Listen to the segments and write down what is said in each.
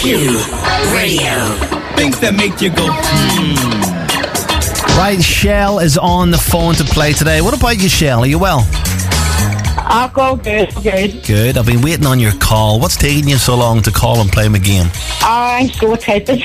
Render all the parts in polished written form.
Q Radio. Things that make you go, Right, Shell is on the phone to play today. What about you, Shell? Are you well? I'll go good. Good. I've been waiting on your call. What's taking you so long to call and play my game? I'm so excited.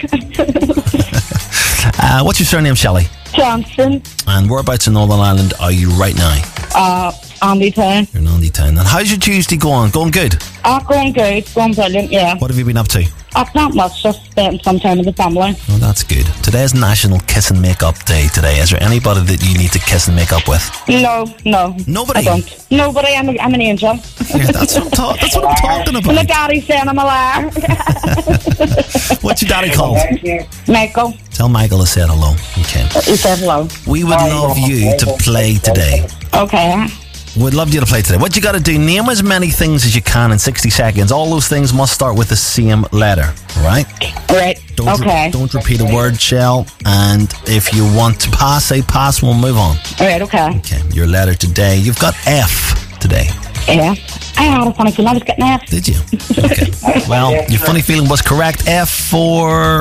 What's your surname, Shelley? Johnson. And whereabouts in Northern Ireland are you right now? Andy Town. You're in Andy Town. And how's your Tuesday going? Going good? Going good. Going brilliant, yeah. What have you been up to? Not much, just spending some time with the family. Oh, that's good. Today's National Kiss and Make Up Day today. Is there anybody that you need to kiss and make up with? No. Nobody? I don't. Nobody, I'm an angel. Yeah, that's what I'm talking about. My daddy's saying I'm a liar. What's your daddy called? Michael. Tell Michael to say hello. Okay. He said hello. We would love you to play today. Okay. We'd love you to play today. What you got to do, name as many things as you can in 60 seconds. All those things must start with the same letter, right? Right. Don't repeat a word, Shell. And if you want to pass, say pass, we'll move on. Right, okay. Okay, your letter today. You've got F today. F? I had a funny feeling I was getting F. Did you? Okay. Well, your funny feeling was correct. F for...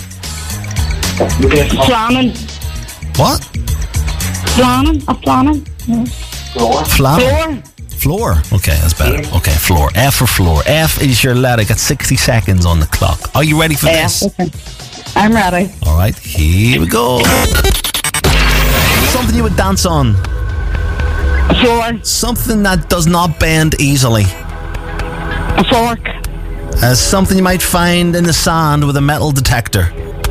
Flanning. What? Flanning. Floor. Okay, that's better. Okay, floor. F for floor. F is your letter. Got 60 seconds on the clock. Are you ready for this? Okay. I'm ready. All right, here we go. Something you would dance on. A floor. Something that does not bend easily. A fork. Something you might find in the sand with a metal detector.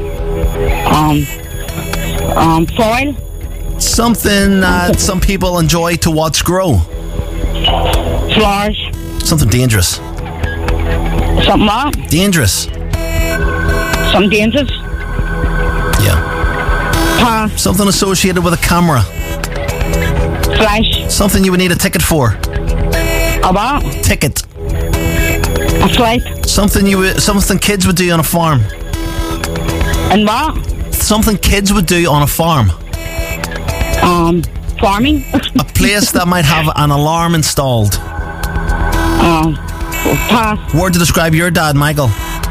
Foil. Something that some people enjoy to watch grow. Flowers. Something dangerous. Something what? Dangerous. Some dangerous. Yeah. Pass. Something associated with a camera. Flash. Something you would need a ticket for. A what? Ticket. A flight. Something kids would do on a farm. And what? Something kids would do on a farm. Farming. A place that might have an alarm installed. Pass. Word to describe your dad, Michael.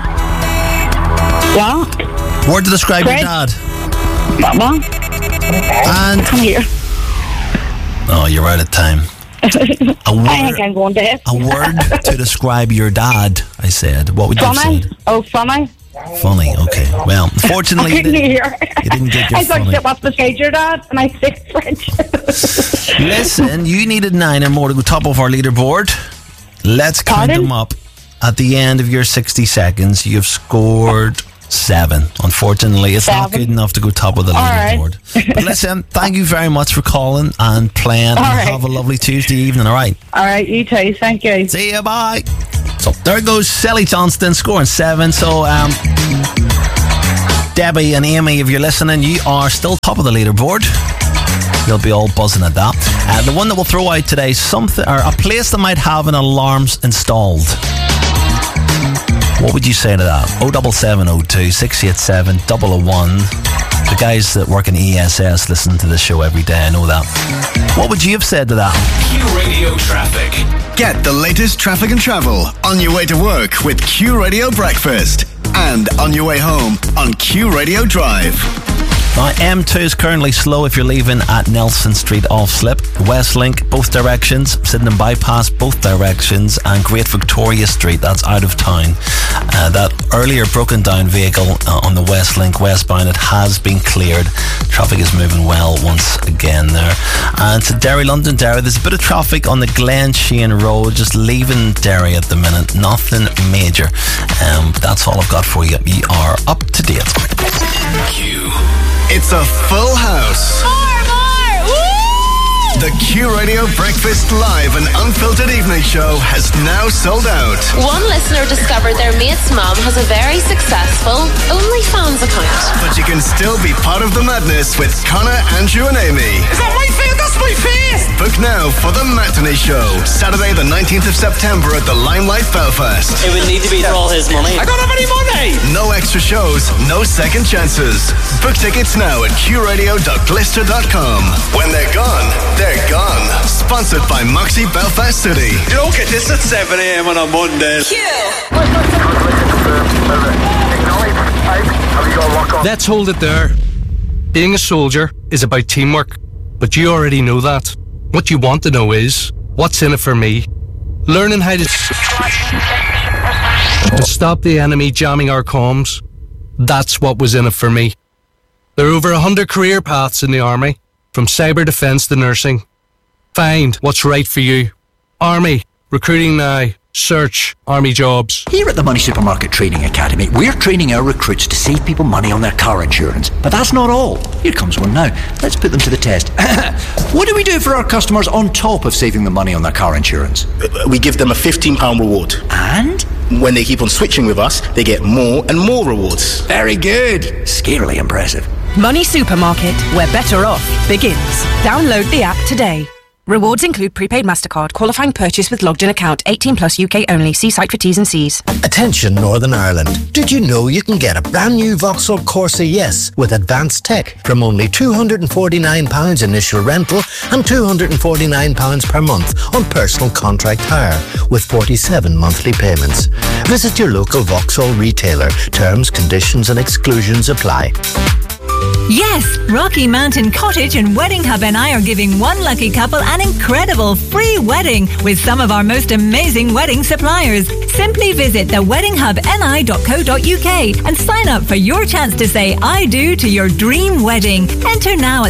What? Word to describe Fred. your dad. What? And Come here. oh, you're out of time. I think I'm going to it. A word to describe your dad, I said. What would you have Funny. said? Oh, funny. Funny, okay. Well, unfortunately, I couldn't hear. You didn't get your I thought funny. it was beside your dad, and I said French. Listen, you needed 9 or more to go top of our leaderboard. Let's count them up. At the end of your 60 seconds, you've scored 7. Unfortunately, it's not good enough to go top of the leaderboard. But listen, thank you very much for calling and playing. And have a lovely Tuesday evening, all right? All right, you too. Thank you. See you, bye. So there goes Sally Johnston scoring 7. So Debbie and Amy, if you're listening, you are still top of the leaderboard. You'll be all buzzing at that. The one that we'll throw out today, something or a place that might have an alarms installed. What would you say to that? 07702 687 001. The guys that work in ESS listen to the show every day, I know that. What would you have said to that? Q Radio Traffic. Get the latest traffic and travel on your way to work with Q Radio Breakfast and on your way home on Q Radio Drive. Now, M2 is currently slow if you're leaving at Nelson Street off Slip. Westlink, both directions. Sydenham Bypass, both directions. And Great Victoria Street, that's out of town. That earlier broken down vehicle on the Westlink westbound, it has been cleared. Traffic is moving well once again there. And to Derry, London Derry, there's a bit of traffic on the Glen Shane Road, just leaving Derry at the minute. Nothing major. But that's all I've got for you. You are up to date. Q. It's a full house. More! Woo! The Q Radio Breakfast Live and Unfiltered Evening Show has now sold out. One listener discovered their mate's mum has a very successful OnlyFans account. But you can still be part of the madness with Connor, Andrew and Amy. Is that my face? That's my face! Book now for the Matinee Show, Saturday the 19th of September at the Limelight Belfast. It would need to be for all his money. I don't have any money! No extra shows, no second chances. Book tickets now at qradio.glister.com. When they're gone, they're gone. Sponsored by Moxie Belfast City. You don't get this at 7 a.m. on a Monday. Q. Let's hold it there. Being a soldier is about teamwork, but you already know that. What you want to know is, what's in it for me? Learning how to stop the enemy jamming our comms. That's what was in it for me. There are over 100 career paths in the Army, from cyber defence to nursing. Find what's right for you. Army, recruiting now. Search Army jobs. Here at the Money Supermarket Training Academy, we're training our recruits to save people money on their car insurance. But that's not all. Here comes one now. Let's put them to the test. What do we do for our customers on top of saving them money on their car insurance? We give them a £15 reward. And? When they keep on switching with us, they get more and more rewards. Very good. Scarily impressive. Money Supermarket, where better off begins. Download the app today. Rewards include prepaid MasterCard, qualifying purchase with logged in account, 18 plus UK only. See site for T's and C's. Attention Northern Ireland. Did you know you can get a brand new Vauxhall Corsa Yes with advanced tech from only £249 initial rental and £249 per month on personal contract hire with 47 monthly payments. Visit your local Vauxhall retailer. Terms, conditions and exclusions apply. Yes, Rocky Mountain Cottage and Wedding Hub NI are giving one lucky couple an incredible free wedding with some of our most amazing wedding suppliers. Simply visit theweddinghubni.co.uk and sign up for your chance to say I do to your dream wedding. Enter now at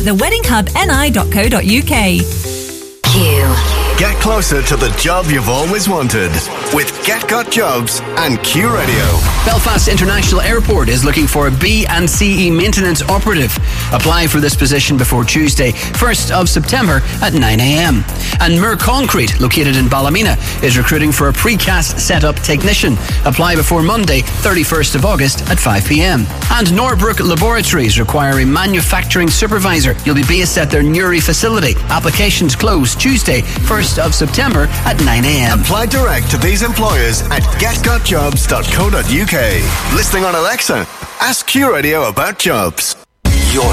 theweddinghubni.co.uk. Q. Get closer to the job you've always wanted with Get Got Jobs and Q Radio. Belfast International Airport is looking for a B&CE maintenance operative. Apply for this position before Tuesday, 1st of September at 9 a.m. And Mer Concrete, located in Ballymena, is recruiting for a precast setup technician. Apply before Monday, 31st of August at 5 p.m. And Norbrook Laboratories require a manufacturing supervisor. You'll be based at their Newry facility. Applications close Tuesday, 1st of September at 9 a.m. Apply direct to these employers at getgotjobs.co.uk. Listening on Alexa, ask Q Radio about jobs.